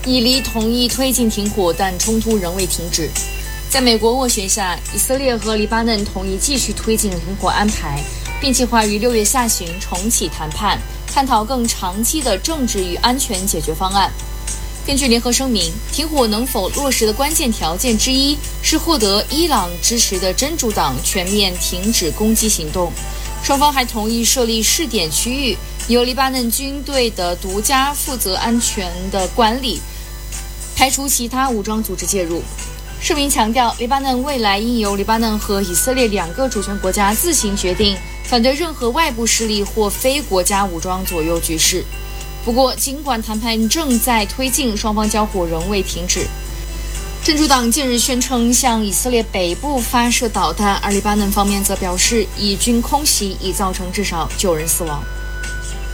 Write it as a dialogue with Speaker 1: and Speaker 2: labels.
Speaker 1: 以黎同意推进停火，但冲突仍未停止。在美国斡旋下，以色列和黎巴嫩同意继续推进停火安排，并计划于6月下旬重启谈判，探讨更长期的政治与安全解决方案。根据联合声明，停火能否落实的关键条件之一是获得伊朗支持的真主党全面停止攻击行动。双方还同意设立试点区域，由黎巴嫩军队的独家负责安全的管理，排除其他武装组织介入。声明强调，黎巴嫩未来应由黎巴嫩和以色列2个主权国家自行决定，反对任何外部势力或非国家武装左右局势。不过，尽管谈判正在推进，双方交火仍未停止。真主党近日宣称向以色列北部发射导弹，而黎巴嫩方面则表示，以军空袭已造成至少9人死亡。